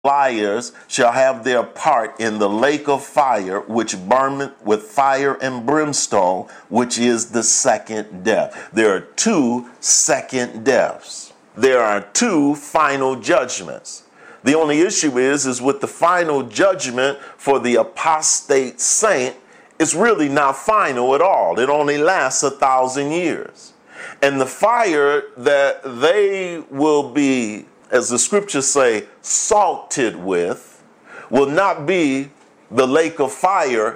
liars shall have their part in the lake of fire, which burneth with fire and brimstone, which is the second death. There are two second deaths. There are two final judgments. The only issue is with the final judgment for the apostate saint, it's really not final at all. It only lasts 1,000 years. And the fire that they will be, as the scriptures say, salted with, will not be the lake of fire.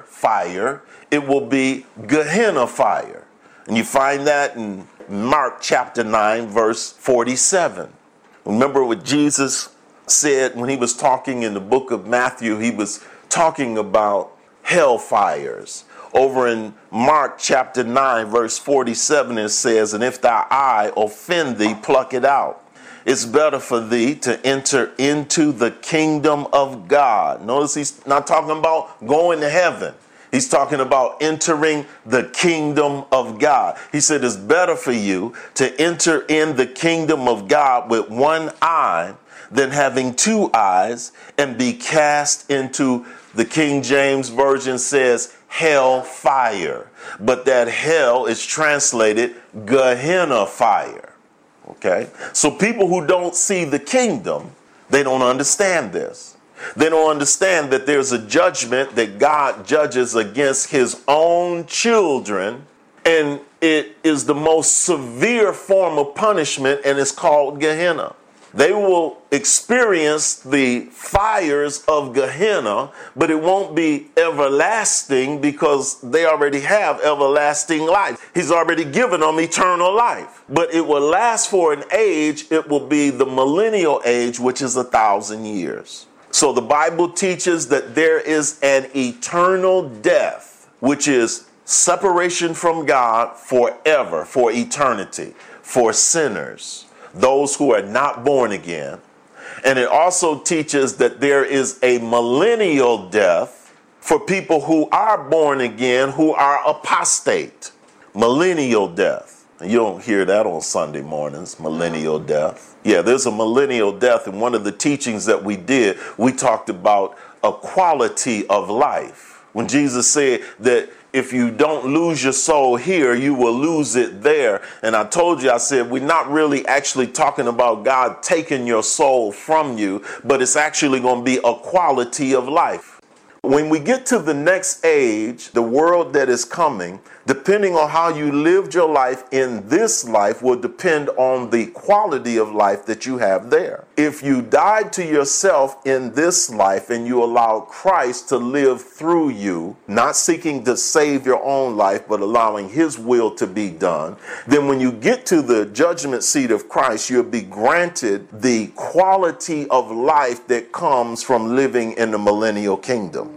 It will be Gehenna fire. And you find that in Mark chapter 9, verse 47. Remember what Jesus said when he was talking in the book of Matthew? He was talking about hellfires. Over in Mark chapter 9, verse 47, it says, and if thy eye offend thee, pluck it out. It's better for thee to enter into the kingdom of God. Notice he's not talking about going to heaven. He's talking about entering the kingdom of God. He said it's better for you to enter in the kingdom of God with one eye than having two eyes and be cast into, the King James Version says, hell fire. But that hell is translated Gehenna fire. Okay? So people who don't see the kingdom, they don't understand this. They don't understand that there's a judgment that God judges against his own children, and it is the most severe form of punishment, and it's called Gehenna. They will experience the fires of Gehenna, but it won't be everlasting because they already have everlasting life. He's already given them eternal life. But it will last for an age. It will be the millennial age, which is 1,000 years. So the Bible teaches that there is an eternal death, which is separation from God forever, for eternity, for sinners, those who are not born again. And it also teaches that there is a millennial death for people who are born again, who are apostate. Millennial death. You don't hear that on Sunday mornings, millennial death. Yeah, there's a millennial death. And one of the teachings that we did, we talked about a quality of life. When Jesus said that if you don't lose your soul here, you will lose it there. And I told you, I said, we're not really actually talking about God taking your soul from you, but it's actually going to be a quality of life. When we get to the next age, the world that is coming, depending on how you lived your life in this life will depend on the quality of life that you have there. If you died to yourself in this life and you allow Christ to live through you, not seeking to save your own life, but allowing his will to be done, then when you get to the judgment seat of Christ, you'll be granted the quality of life that comes from living in the millennial kingdom.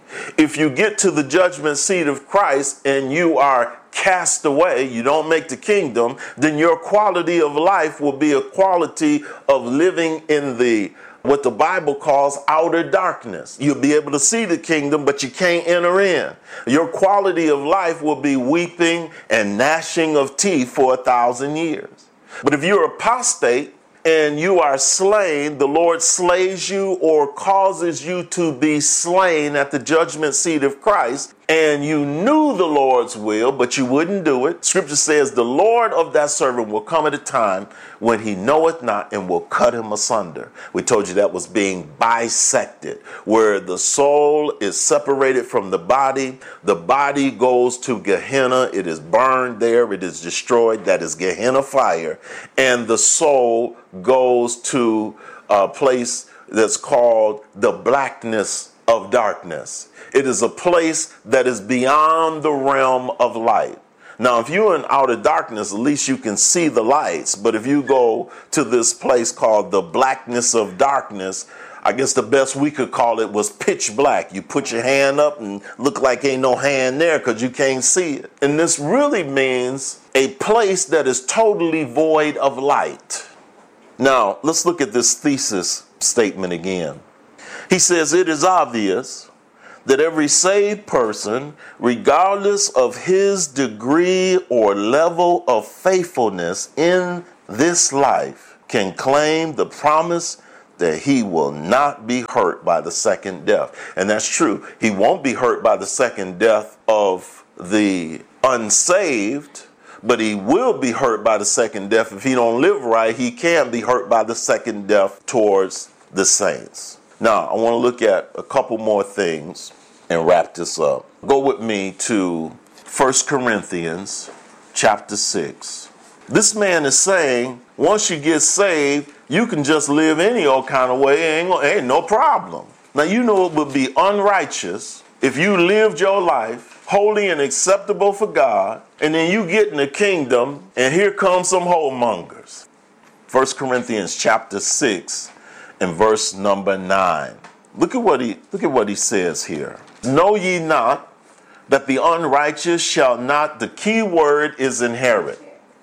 If you get to the judgment seat of Christ and you are cast away, you don't make the kingdom, then your quality of life will be a quality of living in the what the Bible calls outer darkness. You'll be able to see the kingdom, but you can't enter in. Your quality of life will be weeping and gnashing of teeth for 1,000 years. But if you're apostate, and you are slain, the Lord slays you or causes you to be slain at the judgment seat of Christ, and you knew the Lord's will, but you wouldn't do it. Scripture says the Lord of that servant will come at a time when he knoweth not and will cut him asunder. We told you that was being bisected, where the soul is separated from the body goes to Gehenna, it is burned there, it is destroyed, that is Gehenna fire, and the soul goes to a place that's called the blackness of darkness. It is a place that is beyond the realm of light. Now, if you're in outer darkness, at least you can see the lights. But if you go to this place called the blackness of darkness, I guess the best we could call it was pitch black. You put your hand up and look like ain't no hand there because you can't see it. And this really means a place that is totally void of light. Now, let's look at this thesis statement again. He says, it is obvious that every saved person, regardless of his degree or level of faithfulness in this life, can claim the promise that he will not be hurt by the second death. And that's true. He won't be hurt by the second death of the unsaved, but he will be hurt by the second death. If he don't live right, he can be hurt by the second death towards the saints. Now, I want to look at a couple more things and wrap this up. Go with me to 1 Corinthians chapter 6. This man is saying, once you get saved, you can just live any old kind of way. Ain't no problem. Now, you know it would be unrighteous if you lived your life holy and acceptable for God, and then you get in the kingdom, and here comes some whoremongers. 1 Corinthians chapter 6 and verse number 9. Look at what he says here. Know ye not that the unrighteous shall not, the key word is inherit.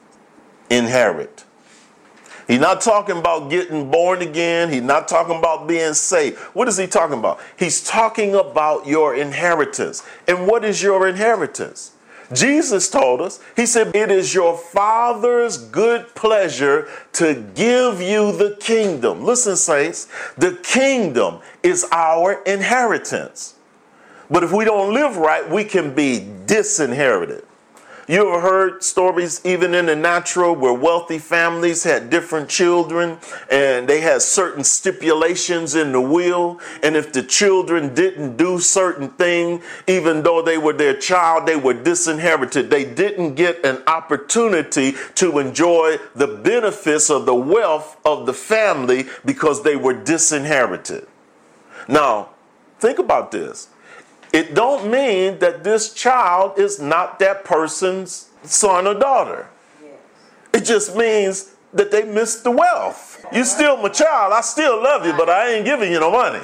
Inherit. He's not talking about getting born again. He's not talking about being saved. What is he talking about? He's talking about your inheritance. And what is your inheritance? Jesus told us, he said, it is your Father's good pleasure to give you the kingdom. Listen, saints, the kingdom is our inheritance. But if we don't live right, we can be disinherited. You ever heard stories even in the natural where wealthy families had different children and they had certain stipulations in the will, and if the children didn't do certain thing, even though they were their child, they were disinherited. They didn't get an opportunity to enjoy the benefits of the wealth of the family because they were disinherited. Now, think about this. It don't mean that this child is not that person's son or daughter. Yes. It just means that they missed the wealth. You still my child. I still love you, but I ain't giving you no money.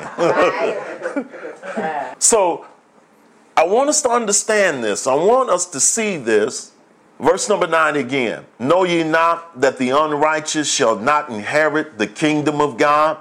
So I want us to understand this. I want us to see this. Verse number 9 again. Know ye not that the unrighteous shall not inherit the kingdom of God?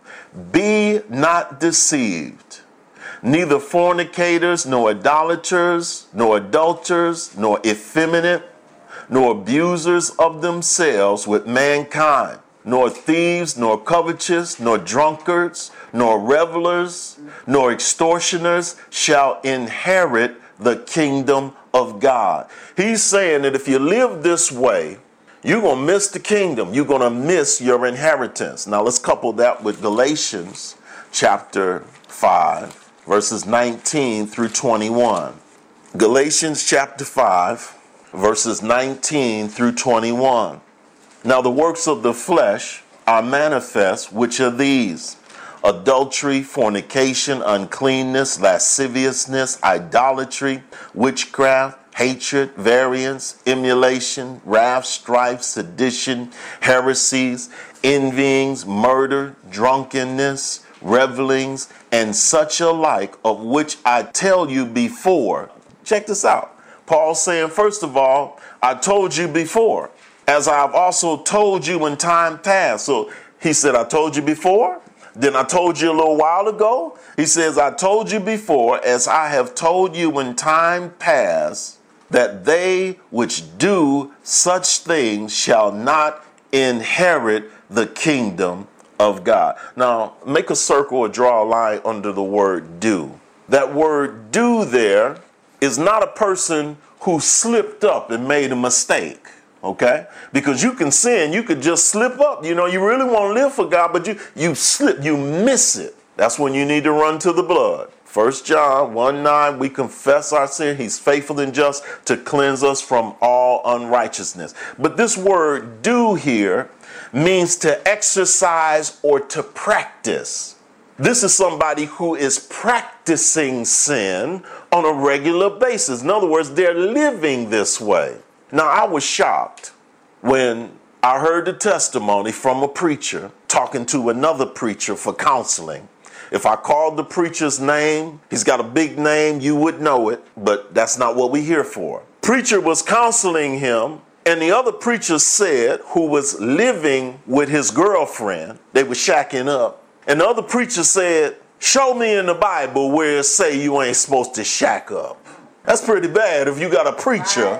Be not deceived. Neither fornicators, nor idolaters, nor adulterers, nor effeminate, nor abusers of themselves with mankind, nor thieves, nor covetous, nor drunkards, nor revelers, nor extortioners shall inherit the kingdom of God. He's saying that if you live this way, you're going to miss the kingdom. You're going to miss your inheritance. Now let's couple that with Galatians chapter 5. Verses 19 through 21. Galatians chapter 5, verses 19 through 21. Now the works of the flesh are manifest, which are these: adultery, fornication, uncleanness, lasciviousness, idolatry, witchcraft, hatred, variance, emulation, wrath, strife, sedition, heresies, envyings, murder, drunkenness, revelings, and such alike, of which I tell you before. Check this out. Paul's saying, first of all, I told you before, as I've also told you in time past. So he said, I told you before. Then I told you a little while ago. He says, I told you before, as I have told you in time past, that they which do such things shall not inherit the kingdom of God. Now, make a circle or draw a line under the word do. That word do there is not a person who slipped up and made a mistake, okay? Because you can sin, you could just slip up. You know, you really want to live for God, but you slip, you miss it. That's when you need to run to the blood. 1 John 1:9, we confess our sin. He's faithful and just to cleanse us from all unrighteousness. But this word do here means to exercise or to practice. This is somebody who is practicing sin on a regular basis. In other words, they're living this way. Now, I was shocked when I heard the testimony from a preacher talking to another preacher for counseling. If I called the preacher's name, he's got a big name, you would know it, but that's not what we're here for. Preacher was counseling him, and the other preacher said, who was living with his girlfriend, they were shacking up, and the other preacher said, show me in the Bible where it say you ain't supposed to shack up. That's pretty bad if you got a preacher.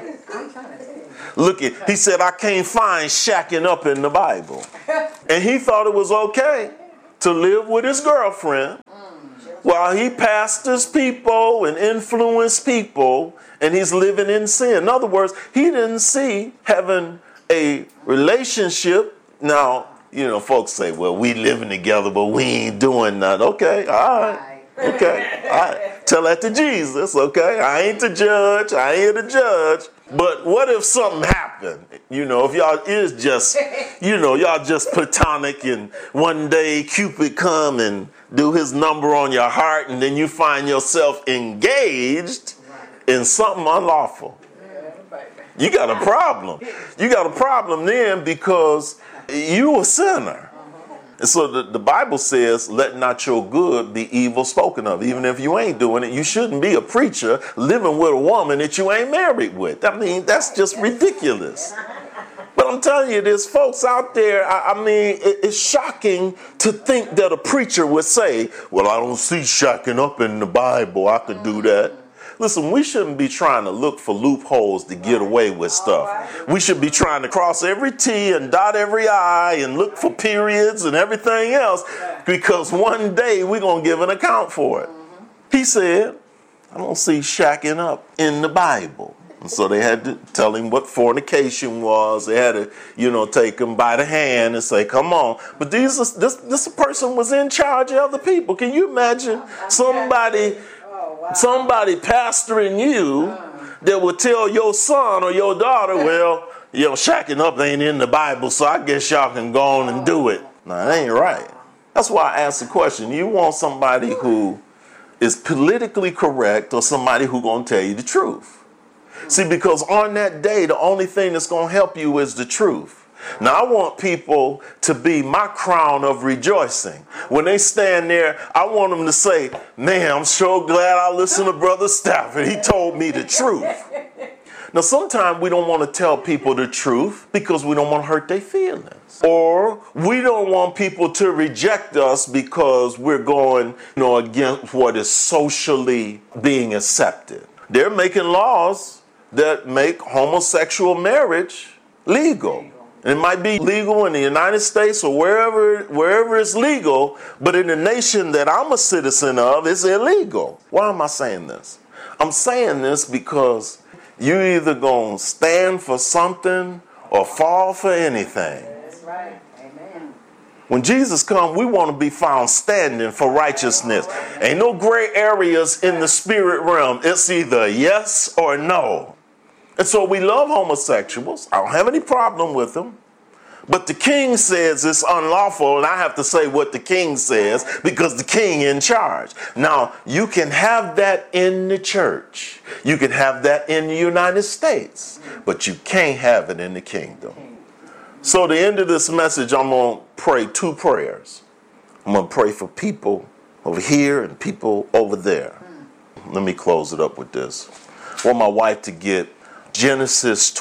He said, I can't find shacking up in the Bible. And he thought it was okay to live with his girlfriend while he pastors people and influence people, and he's living in sin. In other words, he didn't see having a relationship. Now, folks say, well, we living together, but we ain't doing nothing. Okay, all right. Okay, all right. Tell that to Jesus, okay? I ain't the judge. I ain't here to judge. But what if something happened? If y'all is just, y'all just platonic, and one day Cupid come and do his number on your heart, and then you find yourself engaged in something unlawful. You got a problem. You got a problem then, because you a sinner. And so the Bible says, let not your good be evil spoken of. Even if you ain't doing it, you shouldn't be a preacher living with a woman that you ain't married with. I mean, that's just ridiculous. But I'm telling you, there's folks out there, it's shocking to think that a preacher would say, well, I don't see shacking up in the Bible. I could do that. Listen, we shouldn't be trying to look for loopholes to get away with stuff. We should be trying to cross every T and dot every I and look for periods and everything else, because one day we're going to give an account for it. He said, I don't see shacking up in the Bible. And so they had to tell him what fornication was. They had to, take him by the hand and say, come on. But this person was in charge of other people. Can you imagine somebody pastoring you that will tell your son or your daughter, well, shacking up ain't in the Bible, so I guess y'all can go on and do it. No, that ain't right. That's why I asked the question. You want somebody who is politically correct or somebody who going to tell you the truth? See, because on that day, the only thing that's going to help you is the truth. Now, I want people to be my crown of rejoicing. When they stand there, I want them to say, man, I'm so glad I listened to Brother Stafford. He told me the truth. Now, sometimes we don't want to tell people the truth because we don't want to hurt their feelings. Or we don't want people to reject us because we're going, against what is socially being accepted. They're making laws that make homosexual marriage legal. It might be legal in the United States or wherever it's legal, but in the nation that I'm a citizen of, it's illegal. Why am I saying this? I'm saying this because you're either going to stand for something or fall for anything. That's right. Amen. When Jesus comes, we want to be found standing for righteousness. Ain't no gray areas in the spirit realm. It's either yes or no. And so we love homosexuals. I don't have any problem with them. But the king says it's unlawful, and I have to say what the king says because the king in charge. Now, you can have that in the church. You can have that in the United States, but you can't have it in the kingdom. So at the end of this message, I'm going to pray two prayers. I'm going to pray for people over here and people over there. Let me close it up with this. I want my wife to get Genesis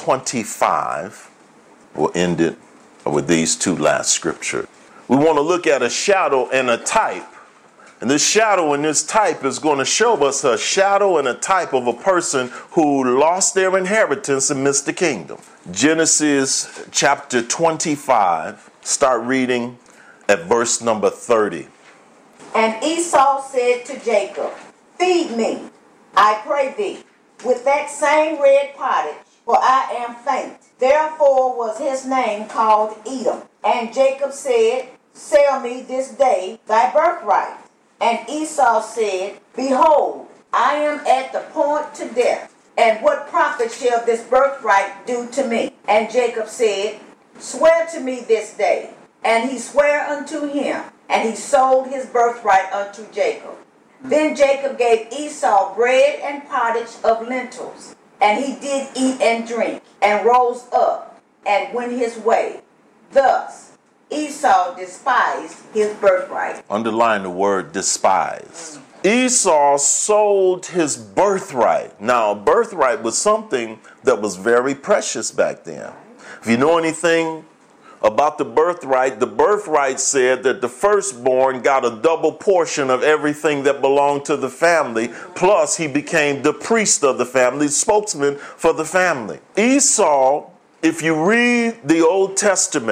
25. We'll end it with these two last scriptures. We want to look at a shadow and a type. And this shadow and this type is going to show us a shadow and a type of a person who lost their inheritance and missed the kingdom. Genesis chapter 25, start reading at verse number 30. And Esau said to Jacob, feed me, I pray thee, with that same red pottage, for I am faint. Therefore was his name called Edom. And Jacob said, sell me this day thy birthright. And Esau said, behold, I am at the point to death, and what profit shall this birthright do to me? And Jacob said, swear to me this day. And he sware unto him, and he sold his birthright unto Jacob. Then Jacob gave Esau bread and pottage of lentils, and he did eat and drink, and rose up, and went his way. Thus Esau despised his birthright. Underline the word despise. Esau sold his birthright. Now, birthright was something that was very precious back then. If you know anything about the birthright said that the firstborn got a double portion of everything that belonged to the family, plus he became the priest of the family, spokesman for the family. Esau, if you read the Old Testament,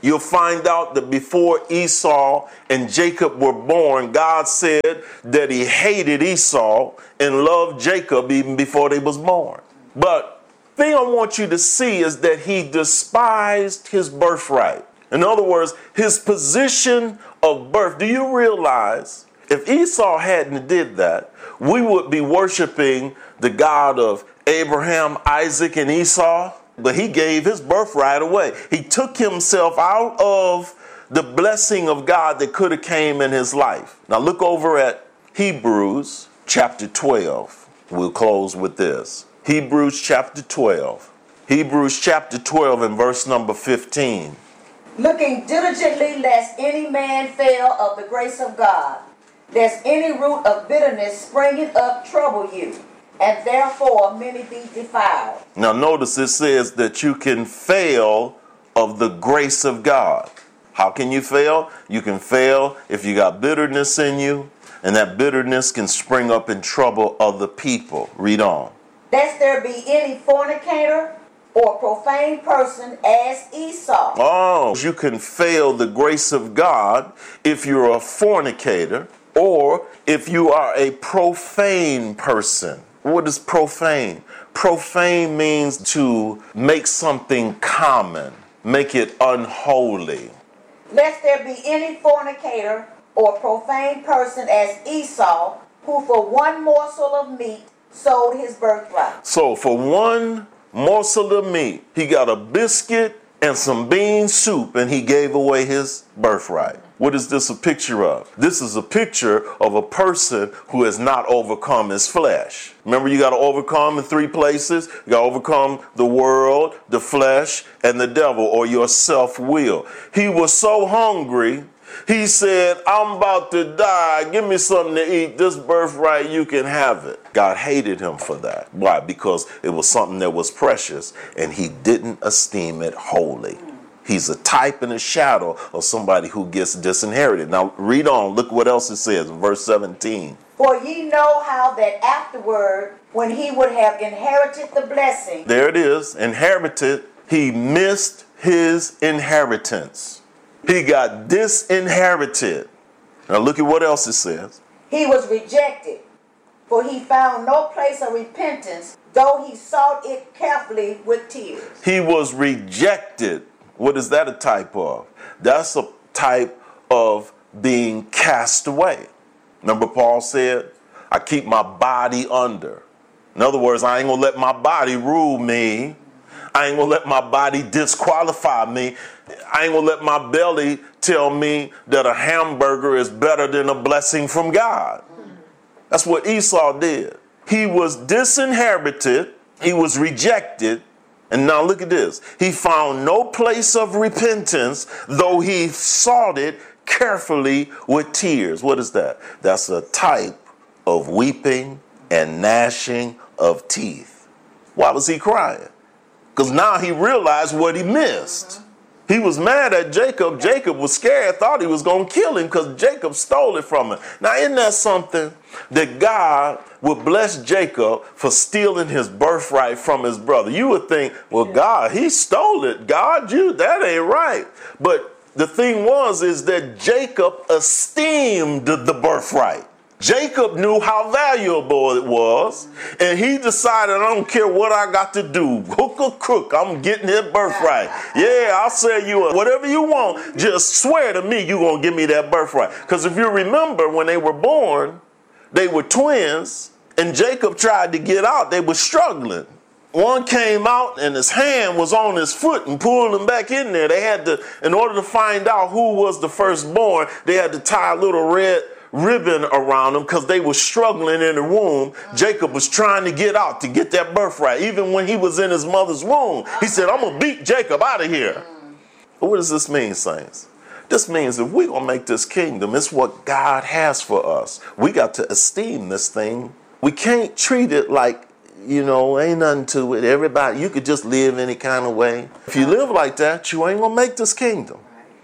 You'll find out that before Esau and Jacob were born, God said that he hated Esau and loved Jacob even before they was born. But the thing I want you to see is that he despised his birthright. In other words, his position of birth. Do you realize if Esau hadn't did that, we would be worshiping the God of Abraham, Isaac, and Esau? But he gave his birthright away. He took himself out of the blessing of God that could have came in his life. Now look over at Hebrews chapter 12. We'll close with this. Hebrews chapter 12. Hebrews chapter 12 and verse number 15. Looking diligently lest any man fail of the grace of God, lest any root of bitterness springing up trouble you, and therefore many be defiled. Now notice it says that you can fail of the grace of God. How can you fail? You can fail if you got bitterness in you, and that bitterness can spring up and trouble other people. Read on. Lest there be any fornicator or profane person as Esau. Oh, you can fail the grace of God if you're a fornicator or if you are a profane person. What is profane? Profane means to make something common, make it unholy. Lest there be any fornicator or profane person as Esau, who for one morsel of meat sold his birthright. So for one morsel of meat, he got a biscuit and some bean soup, and he gave away his birthright. What is this a picture of? This is a picture of a person who has not overcome his flesh. Remember, you got to overcome in three places. You got to overcome the world, the flesh, and the devil, or your self-will. He was so hungry, he said, I'm about to die. Give me something to eat. This birthright, you can have it. God hated him for that. Why? Because it was something that was precious, and he didn't esteem it holy. He's a type and a shadow of somebody who gets disinherited. Now, read on. Look what else it says in verse 17. For ye know how that afterward, when he would have inherited the blessing. There it is. Inherited. He missed his inheritance. He got disinherited. Now, look at what else it says. He was rejected, for he found no place of repentance, though he sought it carefully with tears. He was rejected. What is that a type of? That's a type of being cast away. Remember Paul said, I keep my body under. In other words, I ain't going to let my body rule me. I ain't going to let my body disqualify me. I ain't going to let my belly tell me that a hamburger is better than a blessing from God. That's what Esau did. He was disinherited. He was rejected. And now look at this. He found no place of repentance, though he sought it carefully with tears. What is that? That's a type of weeping and gnashing of teeth. Why was he crying? Because now he realized what he missed. He was mad at Jacob. Jacob was scared, thought he was going to kill him because Jacob stole it from him. Now, isn't that something that God would bless Jacob for stealing his birthright from his brother? You would think, well, God, he stole it. God, that ain't right. But the thing is that Jacob esteemed the birthright. Jacob knew how valuable it was, and he decided, I don't care what I got to do, hook or crook, I'm getting that birthright. Yeah, I'll sell you whatever you want. Just swear to me you're going to give me that birthright. Because if you remember, when they were born, they were twins, and Jacob tried to get out. They were struggling. One came out, and his hand was on his foot and pulled him back in there. They had to, in order to find out who was the firstborn, they had to tie a little red ribbon around them because they were struggling in the womb. Jacob was trying to get out to get that birthright. Even when he was in his mother's womb, he said, I'm going to beat Jacob out of here. But what does this mean, saints? This means if we're going to make this kingdom, it's what God has for us. We got to esteem this thing. We can't treat it like, ain't nothing to it. Everybody, you could just live any kind of way. If you live like that, you ain't going to make this kingdom.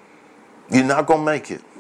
You're not going to make it.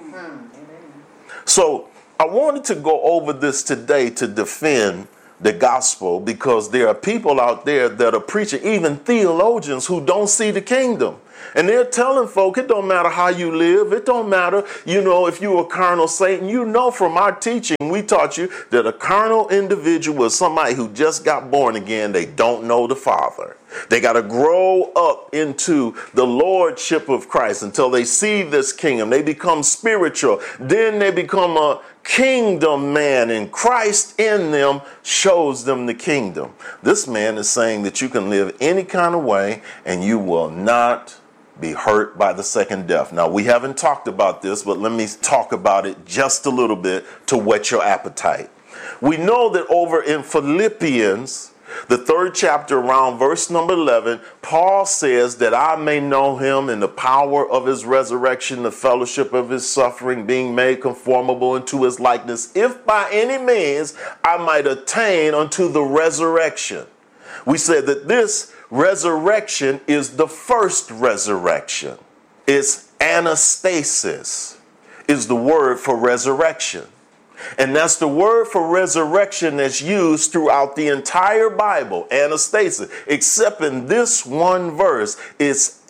So I wanted to go over this today to defend the gospel, because there are people out there that are preaching, even theologians, who don't see the kingdom. And they're telling folk, it don't matter how you live. It don't matter, if you're a carnal Satan. From our teaching, we taught you that a carnal individual is somebody who just got born again. They don't know the Father. They got to grow up into the lordship of Christ until they see this kingdom. They become spiritual. Then they become a kingdom man, and Christ in them shows them the kingdom. This man is saying that you can live any kind of way and you will not be hurt by the second death. Now, we haven't talked about this, but let me talk about it just a little bit to whet your appetite. We know that over in Philippians, the 3rd chapter, around verse number 11, Paul says that I may know him in the power of his resurrection, the fellowship of his suffering, being made conformable into his likeness, if by any means I might attain unto the resurrection. We said that this resurrection is the first resurrection. It's anastasis, is the word for resurrection. And that's the word for resurrection that's used throughout the entire Bible, anastasis, except in this one verse, it's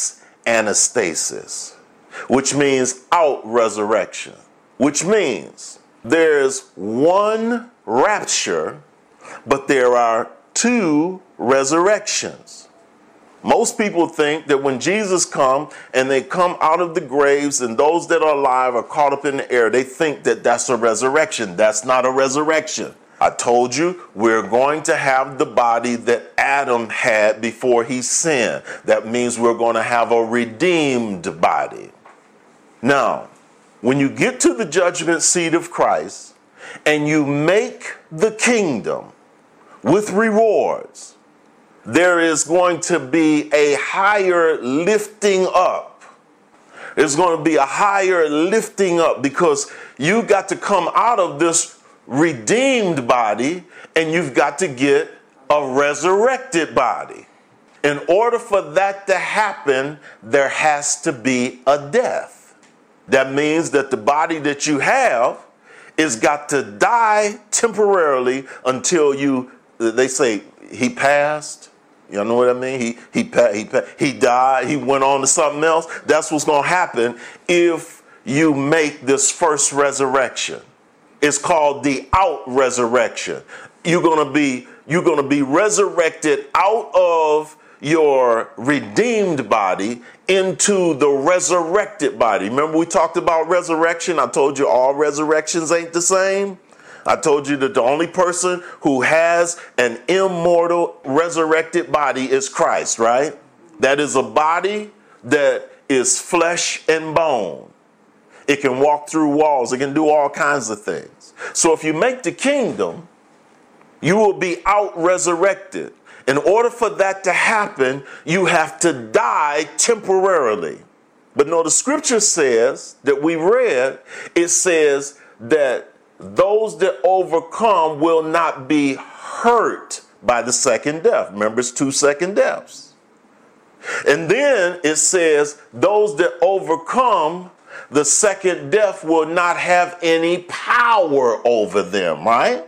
ex-anastasis, which means out resurrection, which means there's one rapture, but there are two resurrections. Most people think that when Jesus comes and they come out of the graves and those that are alive are caught up in the air, they think that that's a resurrection. That's not a resurrection. I told you we're going to have the body that Adam had before he sinned. That means we're going to have a redeemed body. Now, when you get to the judgment seat of Christ and you make the kingdom with rewards, there is going to be a higher lifting up. There's going to be a higher lifting up because you got to come out of this redeemed body and you've got to get a resurrected body. In order for that to happen, there has to be a death. That means that the body that you have is got to die temporarily until they say he passed. You know what I mean? He died. He went on to something else. That's what's going to happen if you make this first resurrection. It's called the out resurrection. You're going to be resurrected out of your redeemed body into the resurrected body. Remember we talked about resurrection? I told you all resurrections ain't the same. I told you that the only person who has an immortal resurrected body is Christ, right? That is a body that is flesh and bone. It can walk through walls. It can do all kinds of things. So if you make the kingdom, you will be out resurrected. In order for that to happen, you have to die temporarily. But no, the scripture says that we read, it says that those that overcome will not be hurt by the second death. Remember, it's 2 second deaths. And then it says those that overcome the second death will not have any power over them, right?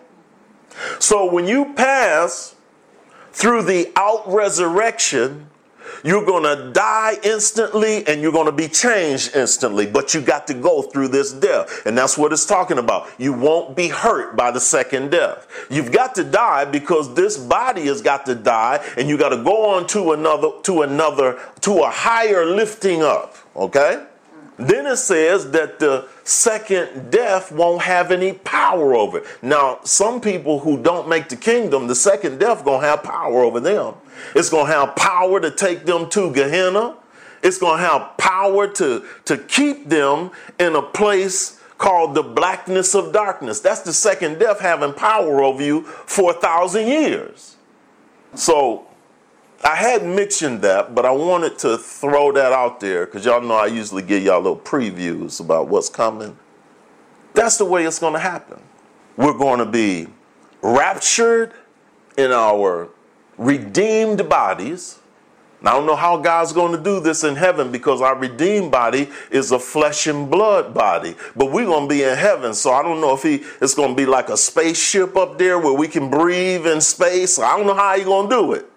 So when you pass through the out resurrection, you're going to die instantly and you're going to be changed instantly, but you got to go through this death. And that's what it's talking about. You won't be hurt by the second death. You've got to die because this body has got to die and you got to go on to a higher lifting up. Okay? Then it says that the second death won't have any power over it. Now, some people who don't make the kingdom, the second death going to have power over them. It's going to have power to take them to Gehenna. It's going to have power to keep them in a place called the blackness of darkness. That's the second death having power over you for 1,000 years. So I hadn't mentioned that, but I wanted to throw that out there because y'all know I usually give y'all little previews about what's coming. That's the way it's going to happen. We're going to be raptured in our redeemed bodies. Now, I don't know how God's going to do this in heaven because our redeemed body is a flesh and blood body. But we're going to be in heaven, so I don't know if it's going to be like a spaceship up there where we can breathe in space. I don't know how he's going to do it.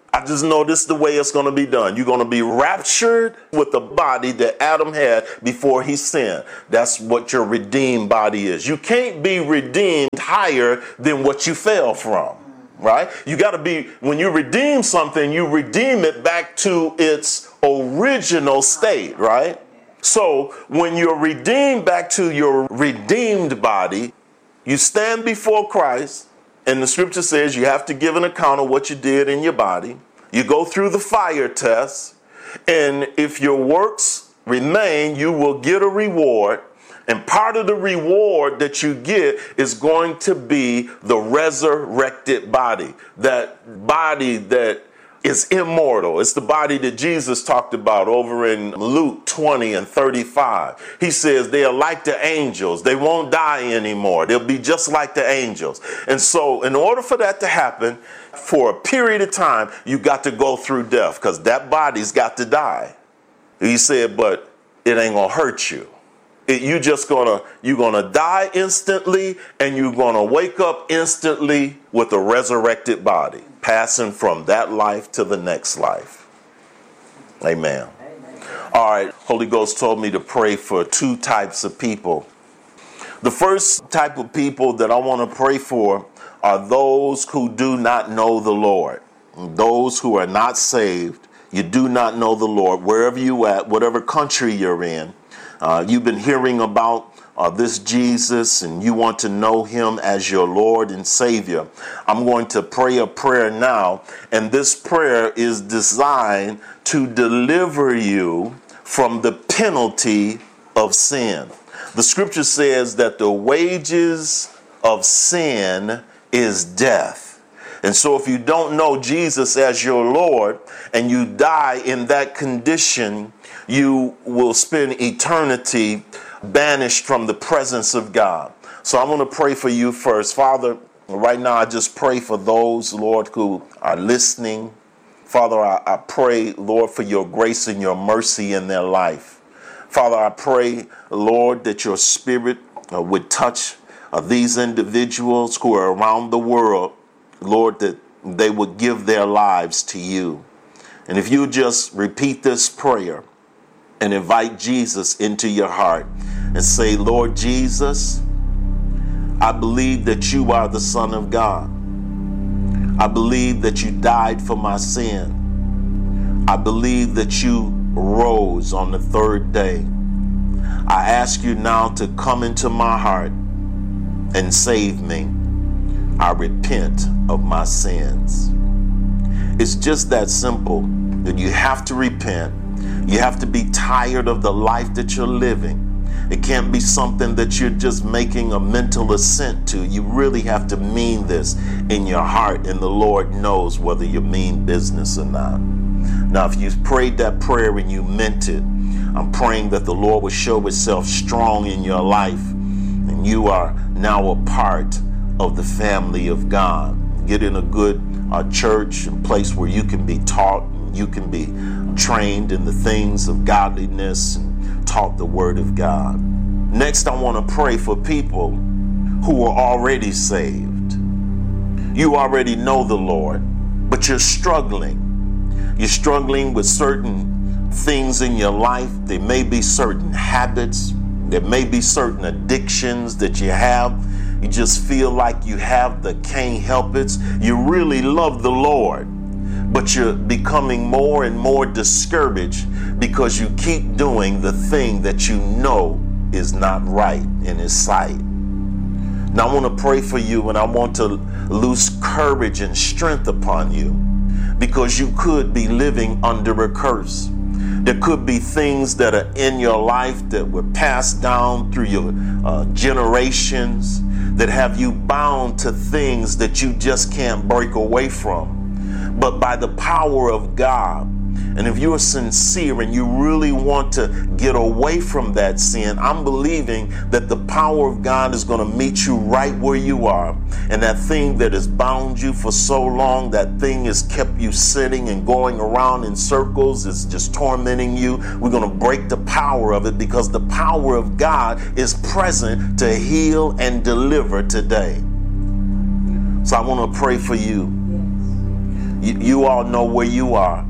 I just know this is the way it's going to be done. You're going to be raptured with the body that Adam had before he sinned. That's what your redeemed body is. You can't be redeemed higher than what you fell from, right? You got to be, when you redeem something, you redeem it back to its original state, right? So when you're redeemed back to your redeemed body, you stand before Christ. And the scripture says you have to give an account of what you did in your body. You go through the fire test. And if your works remain, you will get a reward. And part of the reward that you get is going to be the resurrected body. That body that is immortal. It's the body that Jesus talked about over in Luke 20 and 35. He says they are like the angels. They won't die anymore. They'll be just like the angels. And so in order for that to happen, for a period of time, you got to go through death because that body's got to die. He said, but it ain't going to hurt you. You're gonna die instantly, and you're gonna wake up instantly with a resurrected body, passing from that life to the next life. Amen. All right, Holy Ghost told me to pray for two types of people. The first type of people that I want to pray for are those who do not know the Lord. Those who are not saved. You do not know the Lord. Wherever you at, whatever country you're in, you've been hearing about this Jesus and you want to know him as your Lord and Savior. I'm going to pray a prayer now, and this prayer is designed to deliver you from the penalty of sin. The scripture says that the wages of sin is death. And so if you don't know Jesus as your Lord and you die in that condition, you will spend eternity banished from the presence of God. So I'm going to pray for you first. Father, right now I just pray for those, Lord, who are listening. Father, I pray, Lord, for your grace and your mercy in their life. Father, I pray, Lord, that your spirit would touch these individuals who are around the world, Lord, that they would give their lives to you. And if you just repeat this prayer and invite Jesus into your heart and say, Lord Jesus, I believe that you are the Son of God. I believe that you died for my sin. I believe that you rose on the third day. I ask you now to come into my heart and save me. I repent of my sins. It's just that simple, that you have to repent. You have to be tired of the life that you're living. It can't be something that you're just making a mental assent to. You really have to mean this in your heart, and the Lord knows whether you mean business or not. Now, if you prayed that prayer and you meant it, I'm praying that the Lord will show himself strong in your life, and you are now a part of the family of God. Get in a good church, a place where you can be taught, you can be trained in the things of godliness and taught the word of God. Next, I want to pray for people who are already saved. You already know the Lord, but you're struggling. You're struggling with certain things in your life. There may be certain habits. There may be certain addictions that you have. You just feel like you have the can't help it. You really love the Lord, but you're becoming more and more discouraged because you keep doing the thing that you know is not right in his sight. Now I want to pray for you, and I want to loose courage and strength upon you, because you could be living under a curse. There could be things that are in your life that were passed down through your generations that have you bound to things that you just can't break away from. But by the power of God, and if you're sincere and you really want to get away from that sin, I'm believing that the power of God is going to meet you right where you are. And that thing that has bound you for so long, that thing has kept you sitting and going around in circles, is just tormenting you. We're going to break the power of it, because the power of God is present to heal and deliver today. So I want to pray for you. You all know where you are.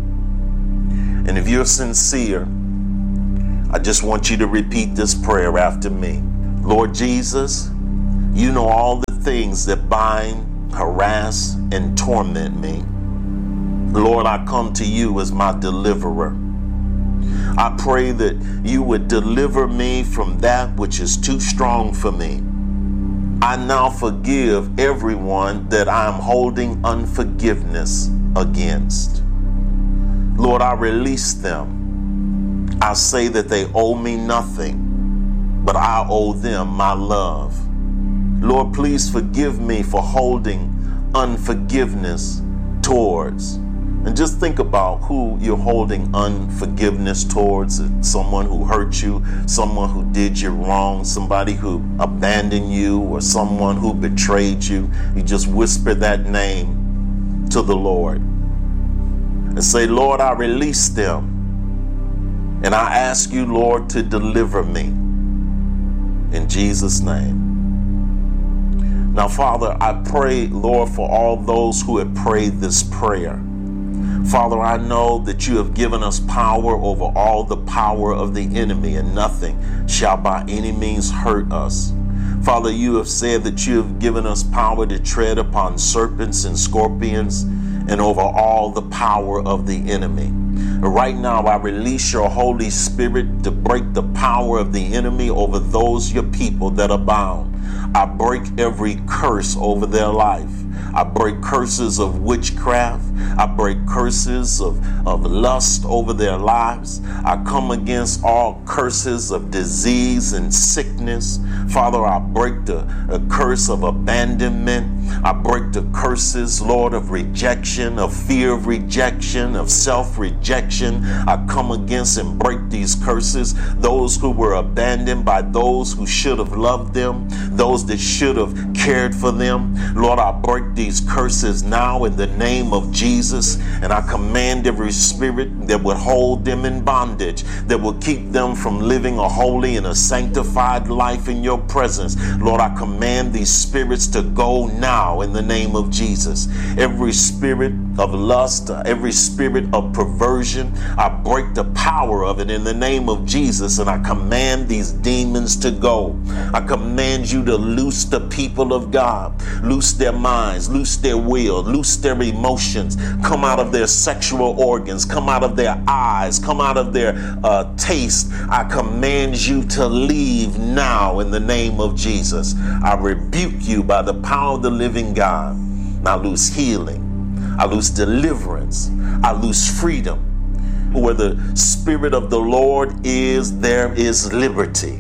And if you're sincere, I just want you to repeat this prayer after me. Lord Jesus, you know all the things that bind, harass, and torment me. Lord, I come to you as my deliverer. I pray that you would deliver me from that which is too strong for me. I now forgive everyone that I am holding unforgiveness against. Lord, I release them. I say that they owe me nothing, but I owe them my love. Lord, please forgive me for holding unforgiveness towards. And just think about who you're holding unforgiveness towards. Someone who hurt you, someone who did you wrong, somebody who abandoned you, or someone who betrayed you. You just whisper that name to the Lord and say, Lord, I release them. And I ask you, Lord, to deliver me. In Jesus' name. Now, Father, I pray, Lord, for all those who have prayed this prayer. Father, I know that you have given us power over all the power of the enemy, and nothing shall by any means hurt us. Father, you have said that you have given us power to tread upon serpents and scorpions and over all the power of the enemy. Right now, I release your Holy Spirit to break the power of the enemy over those your people that are bound. I break every curse over their life. I break curses of witchcraft. I break curses of lust over their lives. I come against all curses of disease and sickness. Father, I break the curse of abandonment. I break the curses, Lord, of rejection, of fear of rejection, of self-rejection. I come against and break these curses. Those who were abandoned by those who should have loved them, those that should have cared for them. Lord, I break these curses now in the name of Jesus, and I command every spirit that would hold them in bondage, that will keep them from living a holy and a sanctified life in your presence. Lord, I command these spirits to go now in the name of Jesus. Every spirit of lust, every spirit of perversion, I break the power of it in the name of Jesus, and I command these demons to go. I command you to loose the people of God, loose their minds, loose their will, loose their emotions, come out of their sexual organs, come out of their eyes, come out of their taste. I command you to leave now in the name of Jesus. I rebuke you by the power of the living God. I loose healing, I loose deliverance, I loose freedom. Where the Spirit of the Lord is, there is liberty.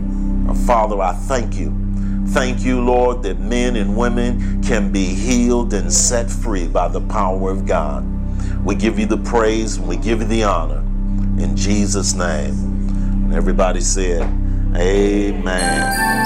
Father, I thank you. Thank you, Lord, that men and women can be healed and set free by the power of God. We give you the praise and we give you the honor in Jesus' name. And everybody said, amen.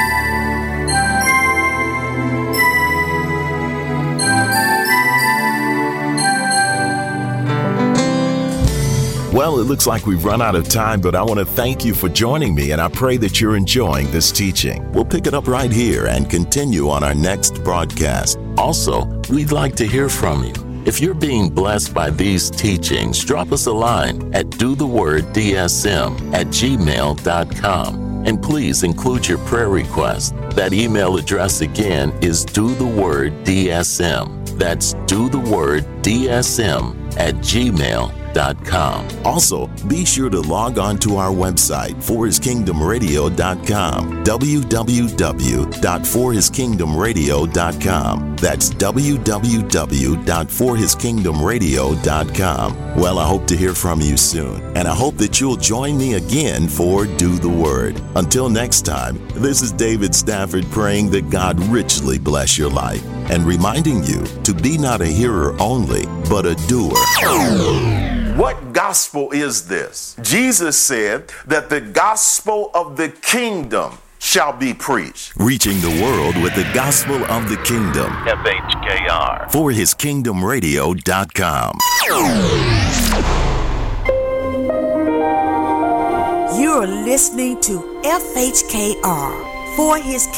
Well, it looks like we've run out of time, but I want to thank you for joining me, and I pray that you're enjoying this teaching. We'll pick it up right here and continue on our next broadcast. Also, we'd like to hear from you. If you're being blessed by these teachings, drop us a line at dotheworddsm@gmail.com. And please include your prayer request. That email address again is dotheworddsm. That's dotheworddsm@gmail.com. Also, be sure to log on to our website, forhiskingdomradio.com, www.forhiskingdomradio.com. That's www.forhiskingdomradio.com. Well, I hope to hear from you soon, and I hope that you'll join me again for Do the Word. Until next time, this is David Stafford praying that God richly bless your life and reminding you to be not a hearer only, but a doer. What gospel is this? Jesus said that the gospel of the kingdom shall be preached. Reaching the world with the gospel of the kingdom. FHKR. ForHisKingdomRadio.com. You're listening to FHKR, For His